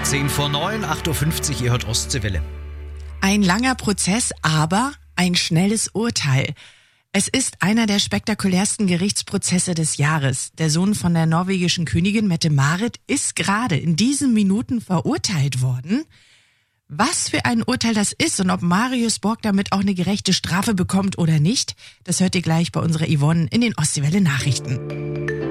10 vor 9, 8.50 Uhr, ihr hört Ostseewelle. Ein langer Prozess, aber ein schnelles Urteil. Es ist einer der spektakulärsten Gerichtsprozesse des Jahres. Der Sohn von der norwegischen Königin Mette-Marit ist gerade in diesen Minuten verurteilt worden. Was für ein Urteil das ist und ob Marius Borg damit auch eine gerechte Strafe bekommt oder nicht, das hört ihr gleich bei unserer Yvonne in den Ostseewelle Nachrichten.